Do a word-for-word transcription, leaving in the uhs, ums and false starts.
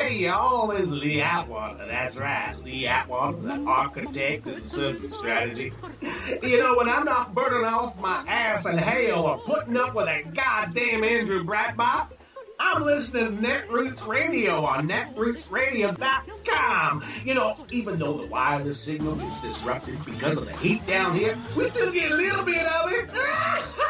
Hey, y'all, this is Lee Atwater. That's right, Lee Atwater, the architect of the circuit strategy. You know, when I'm not burning off my ass in hell or putting up with a goddamn Andrew Breitbart, I'm listening to Netroots Radio on netroots radio dot com. You know, even though the wireless signal is disrupted because of the heat down here, we still get a little bit of it.